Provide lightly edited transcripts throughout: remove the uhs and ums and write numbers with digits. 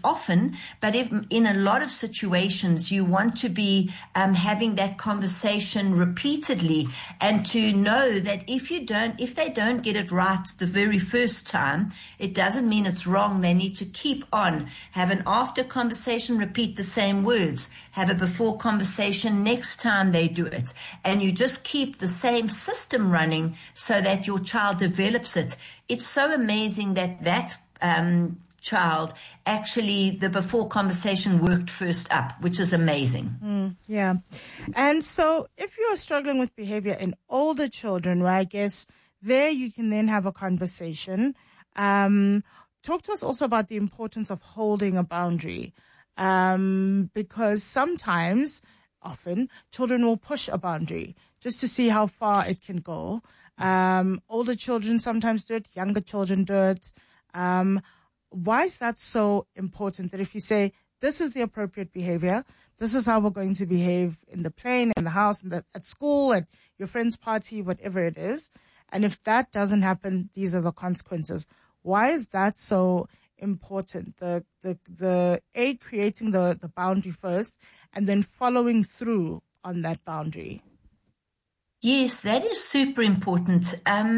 often, but if in a lot of situations you want to be having that conversation repeatedly, and to know that if they don't get it right the very first time, it doesn't mean it's wrong. They need to keep on, have an after conversation, repeat the same words, have a before conversation next time they do it, and you just keep the same system running so that your child develops it. It's so amazing that child actually, the before conversation worked first up, which is amazing. Yeah. And so if you're struggling with behavior in older children, right, I guess there you can then have a conversation. Talk to us also about the importance of holding a boundary, because often, children will push a boundary just to see how far it can go. Older children sometimes do it, younger children do it. Why is that so important, that if you say, this is the appropriate behavior, this is how we're going to behave in the plane, in the house, at school, at your friend's party, whatever it is, and if that doesn't happen, these are the consequences. Why is that so important? Creating the boundary first and then following through on that boundary. Yes, that is super important.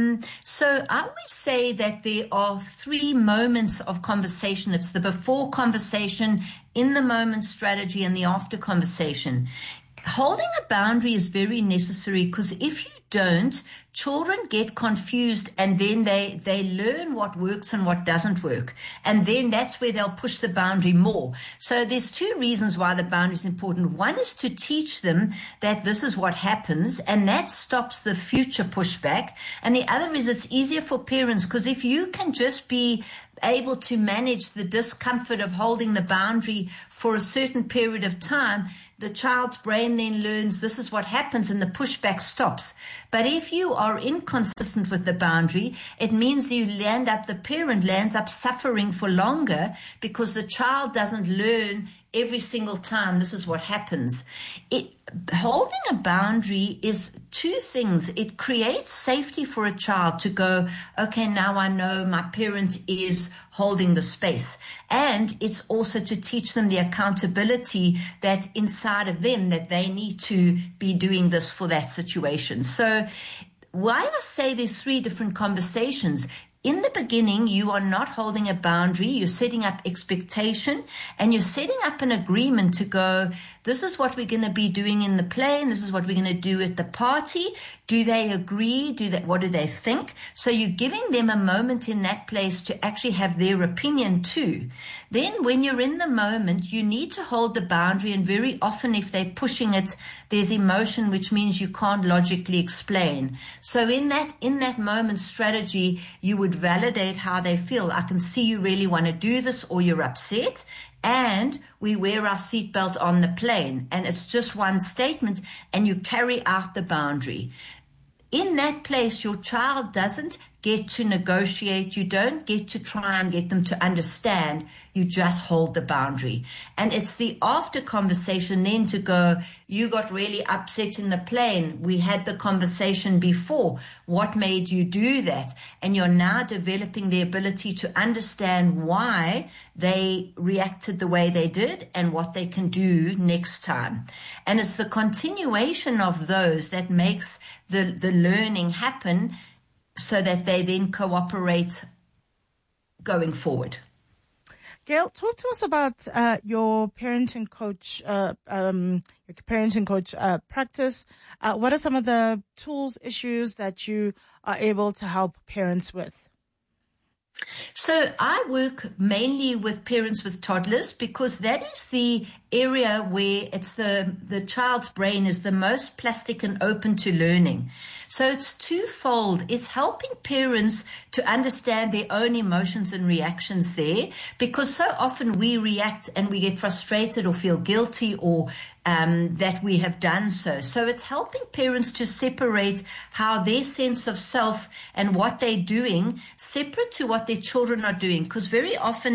So I always say that there are 3 moments of conversation. It's the before conversation, in the moment strategy, and the after conversation. Holding a boundary is very necessary, because if you don't, children get confused, and then they learn what works and what doesn't work. And then that's where they'll push the boundary more. So there's 2 reasons why the boundary is important. One is to teach them that this is what happens, and that stops the future pushback. And the other is it's easier for parents, because if you can just be able to manage the discomfort of holding the boundary for a certain period of time, the child's brain then learns this is what happens, and the pushback stops. But if you are inconsistent with the boundary, it means the parent lands up suffering for longer, because the child doesn't learn every single time this is what happens. Holding a boundary is 2 things. It creates safety for a child to go, okay, now I know my parent is holding the space. And it's also to teach them the accountability that inside of them, that they need to be doing this for that situation. So why I say there's 3 different conversations. In the beginning, you are not holding a boundary. You're setting up expectation, and you're setting up an agreement to go, this is what we're going to be doing in the plane. This is what we're going to do at the party. Do they agree? What do they think? So you're giving them a moment in that place to actually have their opinion too. Then when you're in the moment, you need to hold the boundary. And very often if they're pushing it, there's emotion, which means you can't logically explain. So in that moment strategy, you would validate how they feel. I can see you really want to do this, or you're upset. And we wear our seatbelt on the plane, and it's just one statement, and you carry out the boundary. In that place, your child doesn't get to negotiate. You don't get to try and get them to understand. You just hold the boundary. And it's the after conversation then to go, you got really upset in the plane. We had the conversation before. What made you do that? And you're now developing the ability to understand why they reacted the way they did and what they can do next time. And it's the continuation of those that makes the learning happen, so that they then cooperate going forward. Gail, talk to us about your parenting coach, practice. What are some of the tools, issues that you are able to help parents with? So I work mainly with parents with toddlers, because that is the area where it's the child's brain is the most plastic and open to learning. So it's twofold. It's helping parents to understand their own emotions and reactions there, because so often we react and we get frustrated or feel guilty or that we have done so. So it's helping parents to separate how their sense of self and what they're doing separate to what their children are doing, because very often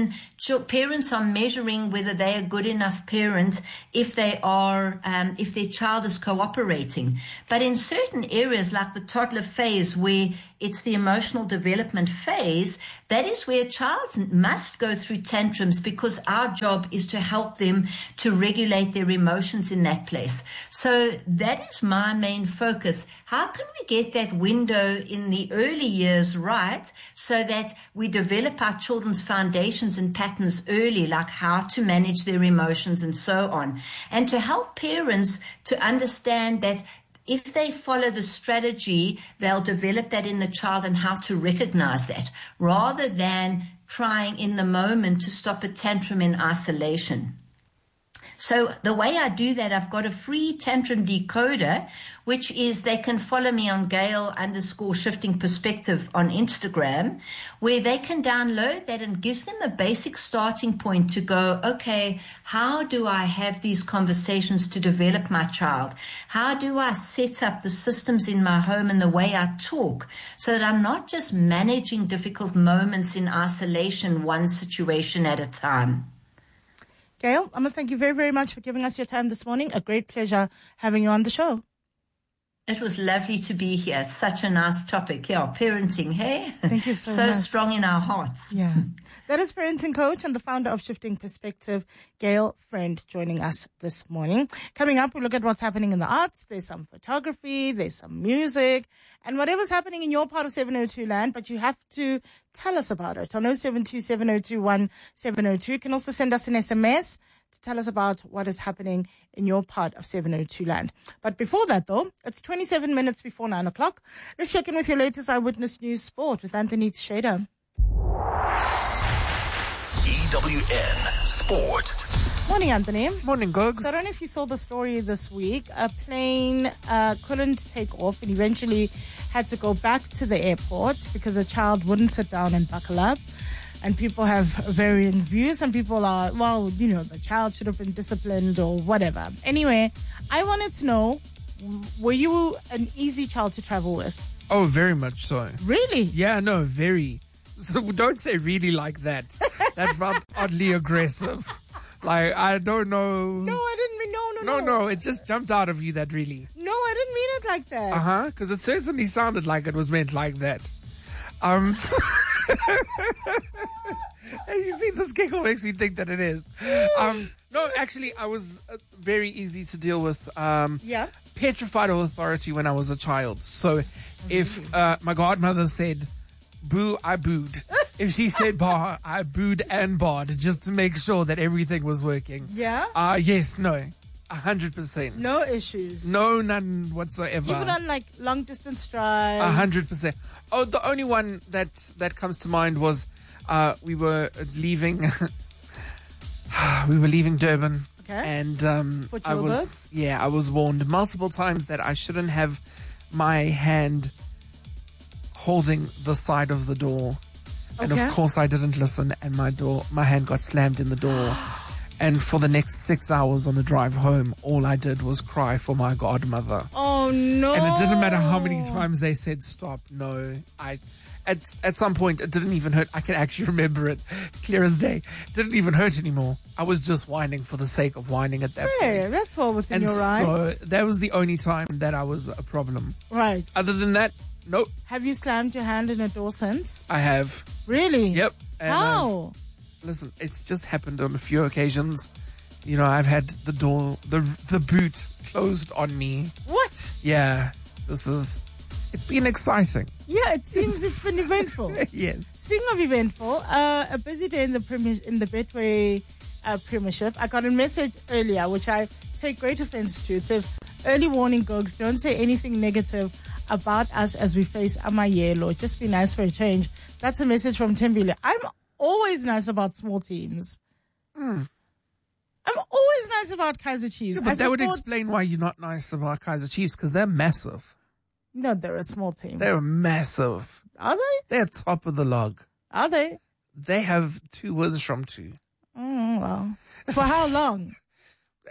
parents are measuring whether they are good enough parents if they are, if their child is cooperating. But in certain areas like the toddler phase where it's the emotional development phase, that is where a child must go through tantrums because our job is to help them to regulate their emotions in that place. So that is my main focus. How can we get that window in the early years right so that we develop our children's foundations and patterns early, like how to manage their emotions and so on, and to help parents to understand that if they follow the strategy, they'll develop that in the child and how to recognize that rather than trying in the moment to stop a tantrum in isolation. So the way I do that, I've got a free tantrum decoder, which is they can follow me on Gail_shifting perspective on Instagram, where they can download that and gives them a basic starting point to go, okay, how do I have these conversations to develop my child? How do I set up the systems in my home and the way I talk so that I'm not just managing difficult moments in isolation, one situation at a time? Gail, I must thank you very, very much for giving us your time this morning. A great pleasure having you on the show. It was lovely to be here. It's such a nice topic. Yeah, parenting, hey? Thank you so much. So strong in our hearts. Yeah. That is parenting coach and the founder of Shifting Perspective, Gail Friend, joining us this morning. Coming up, we'll look at what's happening in the arts. There's some photography, there's some music, and whatever's happening in your part of 702 land, but you have to tell us about it on 072-702-1702. You can also send us an SMS to tell us about what is happening in your part of 702 land. But before that, though, it's 27 minutes before 9 o'clock. Let's check in with your latest Eyewitness News Sport with Anthony Tsheda. EWN Sport. Morning, Anthony. Morning, Gogs. So I don't know if you saw the story this week. A plane couldn't take off and eventually had to go back to the airport because a child wouldn't sit down and buckle up. And people have varying views. Some people are, well, you know, the child should have been disciplined or whatever. Anyway, I wanted to know, were you an easy child to travel with? Oh, very much so. Really? Yeah, no, very. So don't say really like that. That felt oddly aggressive. Like, I don't know. No, I didn't mean, no. No, it just jumped out of you that really. No, I didn't mean it like that. Because it certainly sounded like it was meant like that. You see, this giggle makes me think that it is. No, actually, I was very easy to deal with. Petrified of authority when I was a child. So if my godmother said boo, I booed. If she said bar, I booed and barred just to make sure that everything was working. Yeah? Yes, no. 100%. No issues. No, none whatsoever. Even on like long distance drives. 100%. Oh, the only one that comes to mind was we were leaving Durban. Okay. And I was warned multiple times that I shouldn't have my hand holding the side of the door. Okay. And of course I didn't listen and my hand got slammed in the door. And for the next 6 hours on the drive home, all I did was cry for my godmother. Oh, no. And it didn't matter how many times they said stop. No, at some point, it didn't even hurt. I can actually remember it clear as day. It didn't even hurt anymore. I was just whining for the sake of whining at that point. Yeah, that's well within your rights. So that was the only time that I was a problem. Right. Other than that, nope. Have you slammed your hand in a door since? I have. Really? Yep. And how? Listen, it's just happened on a few occasions. You know, I've had the door, the boot closed on me. What? Yeah, it's been exciting. Yeah, it seems it's been eventful. Yes. Speaking of eventful, a busy day in the Betway Premiership. I got a message earlier, which I take great offense to. It says, early warning, Gogs, don't say anything negative about us as we face Amayelo. Just be nice for a change. That's a message from Tembile. I'm always nice about small teams. I'm always nice about Kaizer Chiefs. Yeah, but that would explain why you're not nice about Kaizer Chiefs, because they're massive. No, they're a small team. They're massive. Are they? They're top of the log. Are they? They have 2 wins from 2. Well, for how long?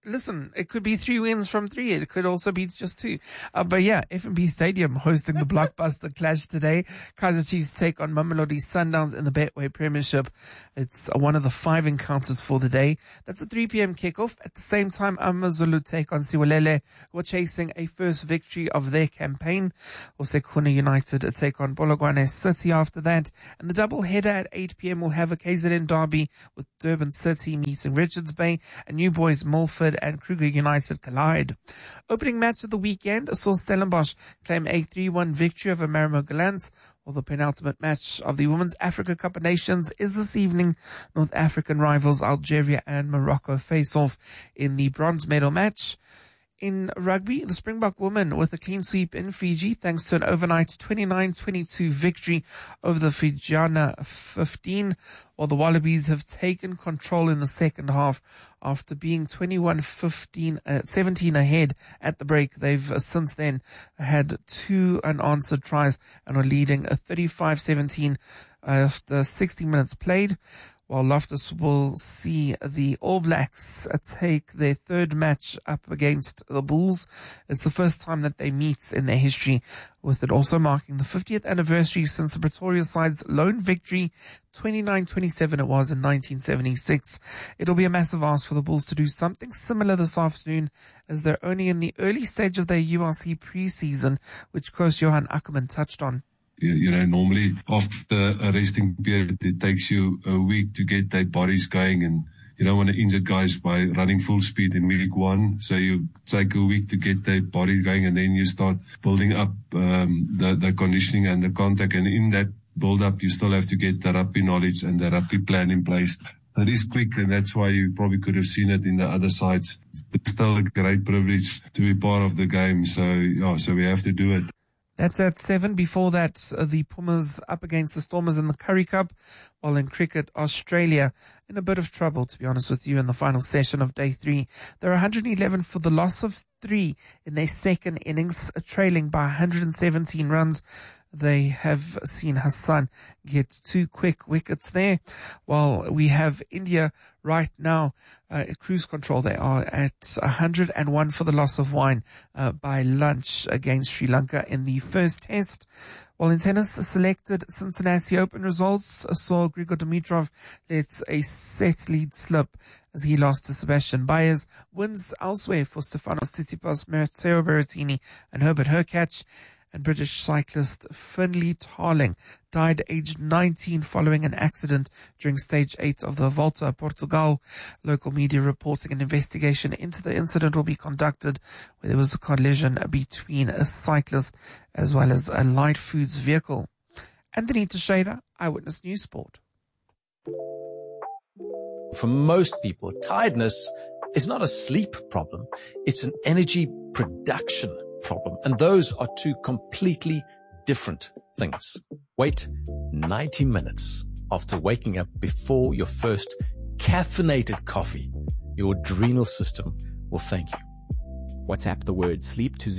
listen, it could be 3 wins from 3. It could also be just 2. But yeah, FNB Stadium hosting the blockbuster clash today. Kaizer Chiefs take on Mamelodi Sundowns in the Betway Premiership. It's one of the 5 encounters for the day. That's a 3 p.m. kickoff. At the same time, AmaZulu take on Siwalele, who are chasing a first victory of their campaign. Sekhukhune United take on Polokwane City after that. And the double header at 8 p.m. will have a KZN derby with Durban City meeting Richards Bay, and New Boys Milford and Kruger United collide. Opening match of the weekend saw Stellenbosch claim a 3-1 victory over Marimo Gallants, while the penultimate match of the Women's Africa Cup of Nations is this evening. North African rivals Algeria and Morocco face off in the bronze medal match. In rugby, the Springbok women with a clean sweep in Fiji thanks to an overnight 29-22 victory over the Fijiana 15, while the Wallabies have taken control in the second half after being 17 ahead at the break. They've since then had 2 unanswered tries and are leading 35-17 after 60 minutes played. While Loftus will see the All Blacks take their 3rd match up against the Bulls. It's the first time that they meet in their history, with it also marking the 50th anniversary since the Pretoria side's lone victory, 29-27 it was in 1976. It'll be a massive ask for the Bulls to do something similar this afternoon, as they're only in the early stage of their URC pre-season, which Coach Johan Ackerman touched on. Normally after a resting period, it takes you a week to get their bodies going, and you don't want to injure guys by running full speed in week 1. So you take a week to get their body going, and then you start building up the conditioning and the contact. And in that build up, you still have to get the rugby knowledge and the rugby plan in place. It is quick, and that's why you probably could have seen it in the other sides. It's still a great privilege to be part of the game. So we have to do it. That's at 7. Before that, the Pumas up against the Stormers in the Currie Cup, while in cricket, Australia in a bit of trouble, to be honest with you, in the final session of day 3. They're 111 for the loss of 3 in their second innings, trailing by 117 runs. They have seen Hassan get 2 quick wickets there, while we have India right now, cruise control. They are at 101 for the loss of 1 by lunch against Sri Lanka in the first test. While in tennis, selected Cincinnati Open results saw Grigor Dimitrov let a set lead slip as he lost to Sebastian Baez. Wins elsewhere for Stefanos Tsitsipas, Matteo Berrettini and Herbert Hurkacz. And British cyclist Finlay Tarling died aged 19 following an accident during stage 8 of the Volta a Portugal. Local media reporting an investigation into the incident will be conducted, where there was a collision between a cyclist as well as a light foods vehicle. Anthony Teixeira, Eyewitness News Sport. For most people, tiredness is not a sleep problem. It's an energy production problem. And those are 2 completely different things. Wait 90 minutes after waking up before your first caffeinated coffee. Your adrenal system will thank you. WhatsApp the word sleep to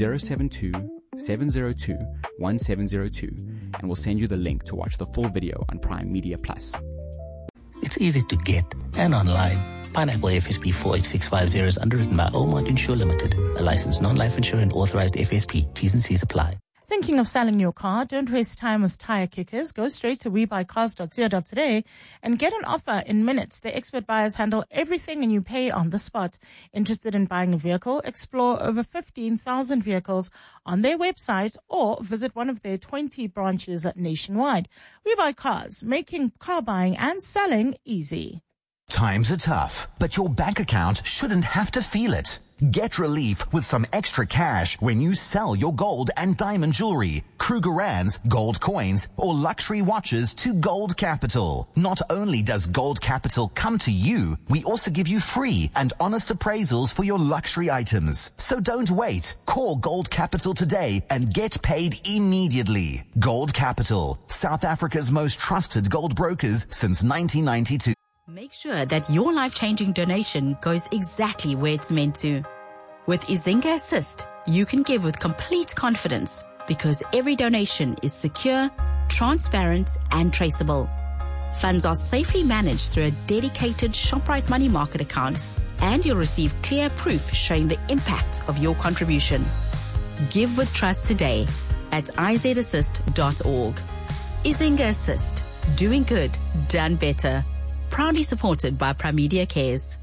072-702-1702 and we'll send you the link to watch the full video on Prime Media Plus. It's easy to get and online. Pineapple FSP 48650 is underwritten by Oldmont Insure Limited, a licensed non-life insurer and authorized FSP. T's and C's apply. Thinking of selling your car? Don't waste time with tire kickers. Go straight to webuycars.co.za and get an offer in minutes. The expert buyers handle everything and you pay on the spot. Interested in buying a vehicle? Explore over 15,000 vehicles on their website or visit one of their 20 branches nationwide. We Buy Cars, making car buying and selling easy. Times are tough, but your bank account shouldn't have to feel it. Get relief with some extra cash when you sell your gold and diamond jewelry, Krugerrands, gold coins, or luxury watches to Gold Capital. Not only does Gold Capital come to you, we also give you free and honest appraisals for your luxury items. So don't wait. Call Gold Capital today and get paid immediately. Gold Capital, South Africa's most trusted gold brokers since 1992. Make sure that your life-changing donation goes exactly where it's meant to. With Izinga Assist, you can give with complete confidence because every donation is secure, transparent, and traceable. Funds are safely managed through a dedicated ShopRite Money Market account And you'll receive clear proof showing the impact of your contribution. Give with trust today at izassist.org. Izinga Assist. Doing good, done better. Proudly supported by Primedia Cares.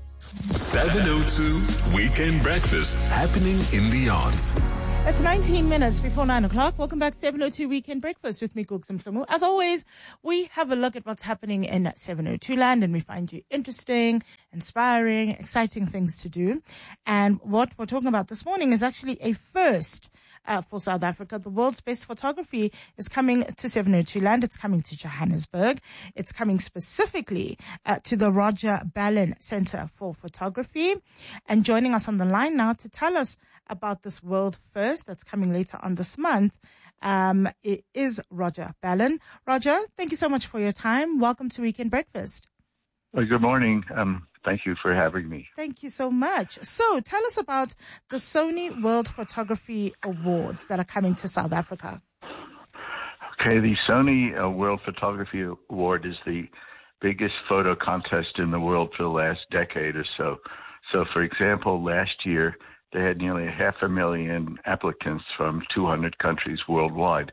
702 Weekend Breakfast, happening in the arts. It's 19 minutes before 9 o'clock. Welcome back to 702 Weekend Breakfast with me, Gugs Mhlomu. As always, we have a look at what's happening in 702 land, and we find you interesting, inspiring, exciting things to do. And what we're talking about this morning is actually a first for South Africa. The world's best photography is coming to 702 land. It's coming to Johannesburg. It's coming specifically to the Roger Ballen Center for Photography. And joining us on the line now to tell us about this world first that's coming later on this month, it is Roger Ballen. Roger, thank you so much for your time. Welcome to Weekend Breakfast. Well, good morning. Thank you for having me. Thank you so much. So tell us about the Sony World Photography Awards that are coming to South Africa. Okay, the Sony World Photography Award is the biggest photo contest in the world for the last decade or so. So, for example, last year, they had nearly 500,000 applicants from 200 countries worldwide.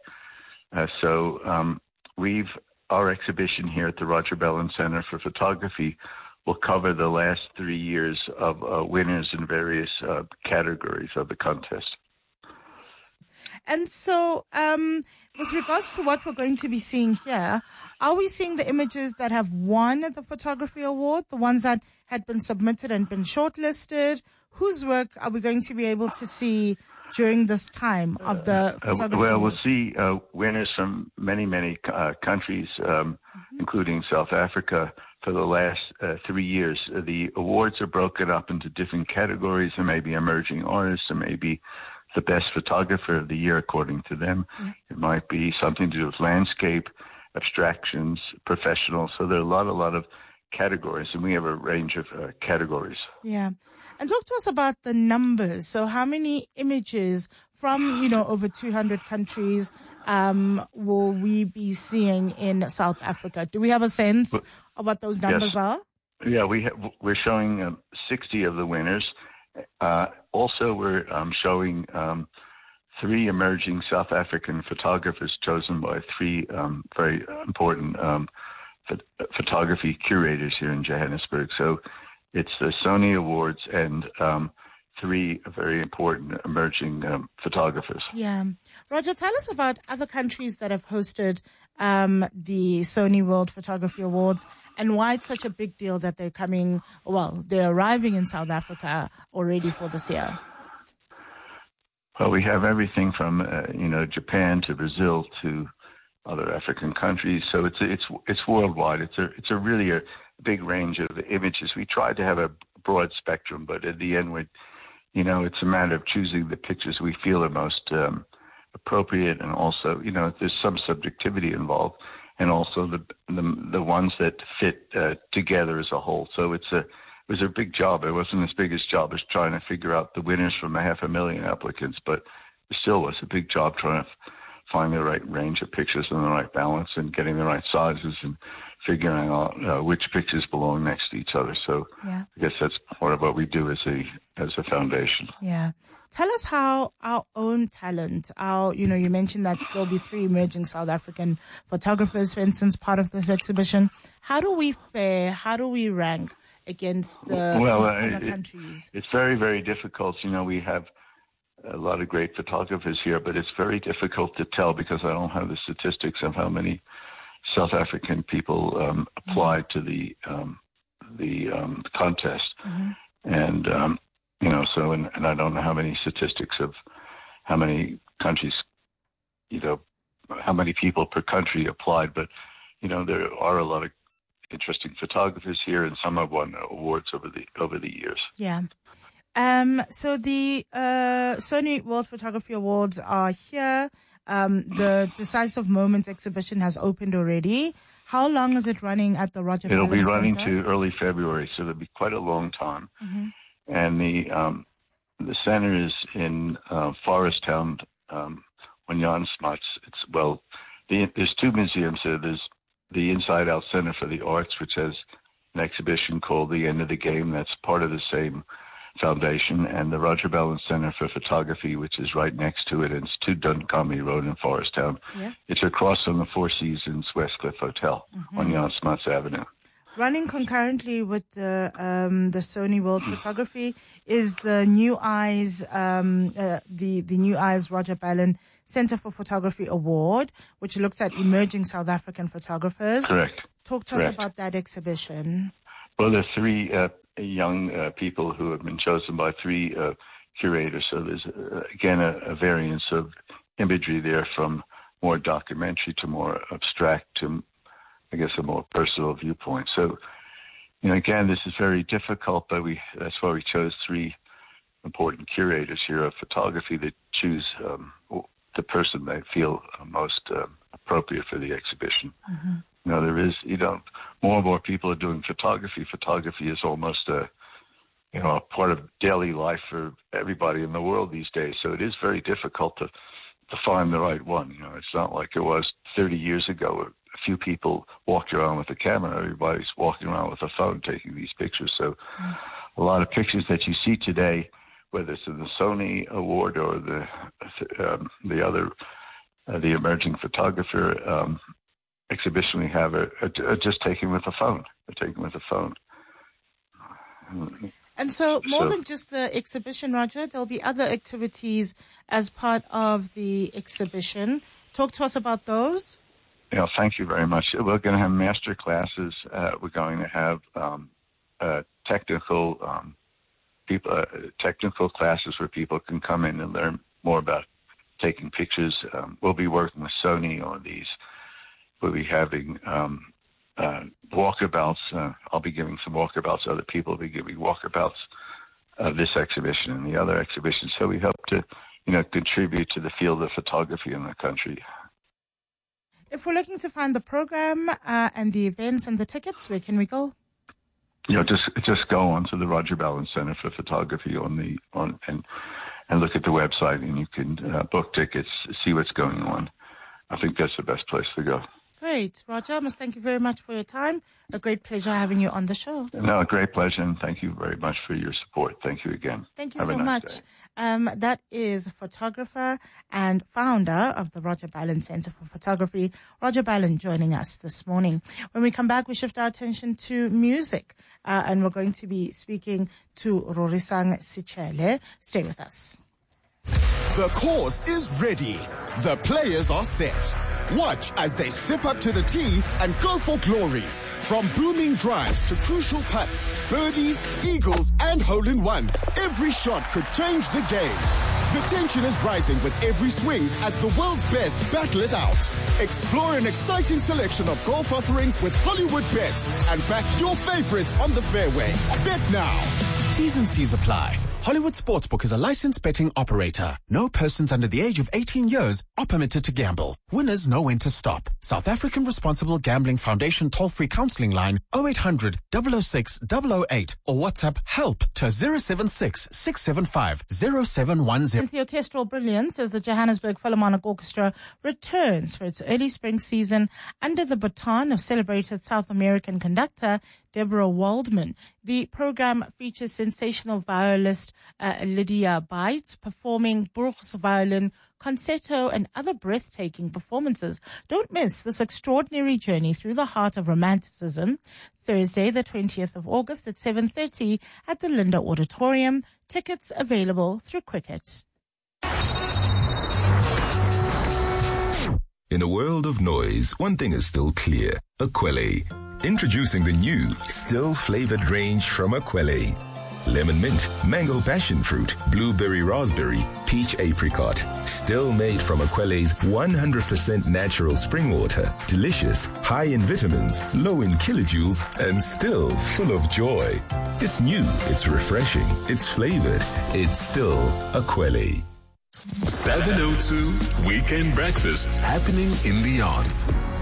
Our exhibition here at the Roger Ballen Center for Photography will cover the last 3 years of winners in various categories of the contest. And so, with regards to what we're going to be seeing here, are we seeing the images that have won the photography award, the ones that had been submitted and been shortlisted? Whose work are we going to be able to see during this time of the photography award? We'll see winners from many, many countries, including South Africa, for the last 3 years. The awards are broken up into different categories. There may be emerging artists, there may be the best photographer of the year, according to them. It might be something to do with landscape, abstractions, professional. So there are a lot of categories, and we have a range of categories. Yeah. And talk to us about the numbers. So how many images from, over 200 countries will we be seeing in South Africa? Do we have a sense of what those numbers are? Yeah, we're showing 60 of the winners. Also, we're showing 3 emerging South African photographers chosen by 3 very important photography curators here in Johannesburg. So it's the Sony Awards and 3 very important emerging photographers. Yeah. Roger, tell us about other countries that have hosted the Sony World Photography Awards and why it's such a big deal that they're arriving in South Africa already for this year. Well, we have everything from, Japan to Brazil to other African countries. So it's worldwide. It's a really a big range of images. We tried to have a broad spectrum, but at the end, it's a matter of choosing the pictures we feel are most appropriate, and also, there's some subjectivity involved, and also the ones that fit together as a whole. So it was a big job. It wasn't as big a job as trying to figure out the winners from 500,000 applicants, but it still was a big job trying to find the right range of pictures and the right balance and getting the right sizes and figuring out which pictures belong next to each other. So I guess that's part of what we do as a foundation. Yeah. Tell us how our own talent, you mentioned that there'll be 3 emerging South African photographers, for instance, part of this exhibition. How do we fare? How do we rank against the other countries? It's very, very difficult. We have a lot of great photographers here, but it's very difficult to tell because I don't have the statistics of how many South African people applied to the contest, and and I don't know how many statistics of how many countries, how many people per country applied, but there are a lot of interesting photographers here, and some have won awards over the years. Yeah. So the Sony World Photography Awards are here. The Decisive Moment exhibition has opened already. How long is it running at the Roger Ballen Center? It'll be running to early February, so it'll be quite a long time. And the center is in Forest Town, Onyansmats. There's 2 museums there. There's the Inside Out Center for the Arts, which has an exhibition called The End of the Game. That's part of the same foundation, and the Roger Bellin Center for Photography, which is right next to it, and it's 2 Duncombe Road in Foresttown. Yeah. It's across from the Four Seasons Westcliff Hotel on Jan Smuts Avenue. Running concurrently with the Sony World Photography is the New Eyes, the New Eyes Roger Bellin Center for Photography Award, which looks at emerging South African photographers. Correct. Talk to us about that exhibition. Well, there are 3 young people who have been chosen by 3 curators. So there's, again, a variance of imagery there, from more documentary to more abstract to, I guess, a more personal viewpoint. So, again, this is very difficult, but that's why we chose 3 important curators here of photography that choose the person they feel most appropriate for the exhibition. There is, more and more people are doing photography. Photography is almost a part of daily life for everybody in the world these days. So it is very difficult to find the right one. It's not like it was 30 years ago. A few people walked around with a camera. Everybody's walking around with a phone taking these pictures. So a lot of pictures that you see today, whether it's in the Sony Award or the other, the Emerging Photographer exhibition we have, are just taken with a phone. They're taken with a phone. And so more than just the exhibition, Roger, there'll be other activities as part of the exhibition. Talk to us about those. Thank you very much. We're going to have master classes. We're going to have technical classes where people can come in and learn more about taking pictures. We'll be working with Sony on these. We'll be having walkabouts. I'll be giving some walkabouts. Other people will be giving walkabouts of this exhibition and the other exhibitions. So we hope to, contribute to the field of photography in the country. If we're looking to find the program and the events and the tickets, where can we go? Just go on to the Roger Bellin Center for Photography and look at the website, and you can book tickets, see what's going on. I think that's the best place to go. Great. Roger, I must thank you very much for your time. A great pleasure having you on the show. No, a great pleasure, and thank you very much for your support. Thank you again. Thank you so much. That is photographer and founder of the Roger Bellin Center for Photography, Roger Bellin, joining us this morning. When we come back, we shift our attention to music, and we're going to be speaking to Rorisang Sicele. Stay with us. The course is ready. The players are set. Watch as they step up to the tee and go for glory. From booming drives to crucial putts, birdies, eagles, and hole-in-ones, every shot could change the game. The tension is rising with every swing as the world's best battle it out. Explore an exciting selection of golf offerings with Hollywood Bets and back your favorites on the fairway. Bet now. T's and C's apply. Hollywood Sportsbook is a licensed betting operator. No persons under the age of 18 years are permitted to gamble. Winners know when to stop. South African Responsible Gambling Foundation toll-free counseling line 0800 006 008 or WhatsApp help to 076 675 0710. With the orchestral brilliance as the Johannesburg Philharmonic Orchestra returns for its early spring season under the baton of celebrated South American conductor Deborah Waldman. The program features sensational violist Lydia Bites performing Bruch's violin, concerto, and other breathtaking performances. Don't miss this extraordinary journey through the heart of romanticism. Thursday, the 20th of August at 7:30 at the Linda Auditorium. Tickets available through Quicket. In a world of noise, one thing is still clear. Akwele. Introducing the new, still-flavored range from Akwele. Lemon mint, mango passion fruit, blueberry raspberry, peach apricot. Still made from Akwele's 100% natural spring water. Delicious, high in vitamins, low in kilojoules, and still full of joy. It's new, it's refreshing, it's flavored. It's still Akwele. 702 Weekend Breakfast, happening in the Arts.